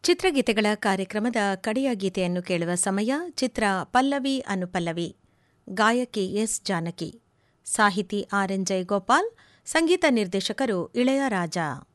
ಚಿತ್ರಗೀತೆಗಳ ಕಾರ್ಯಕ್ರಮದ ಕಡೆಯ ಗೀತೆಯನ್ನು ಕೇಳುವ ಸಮಯ. ಚಿತ್ರ ಪಲ್ಲವಿ ಅನುಪಲ್ಲವಿ, ಗಾಯಕಿ ಎಸ್ ಜಾನಕಿ, ಸಾಹಿತಿ ಆರ್ ಎನ್ ಜಯಗೋಪಾಲ್, ಸಂಗೀತ ನಿರ್ದೇಶಕರು ಇಳೆಯರಾಜ.